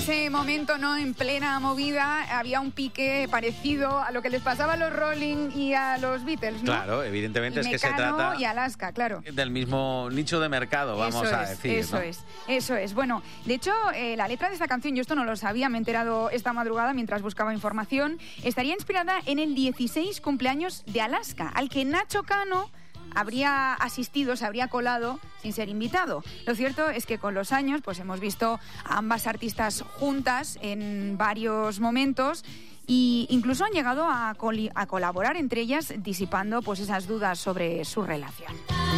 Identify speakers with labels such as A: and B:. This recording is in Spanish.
A: ese momento, ¿no? En plena movida, había un pique parecido a lo que les pasaba a los Rolling y a los Beatles, ¿no?
B: Claro, evidentemente
A: y
B: es que se
A: Mecano
B: trata
A: y Alaska, claro.
B: del mismo nicho de mercado, vamos a decir.
A: Eso es. Bueno, de hecho, la letra de esta canción, yo esto no lo sabía, me he enterado esta madrugada mientras buscaba información, estaría inspirada en el 16 cumpleaños de Alaska, al que Nacho Cano habría asistido, se habría colado sin ser invitado. Lo cierto es que con los años pues hemos visto a ambas artistas juntas en varios momentos e incluso han llegado a colaborar entre ellas, disipando pues esas dudas sobre su relación.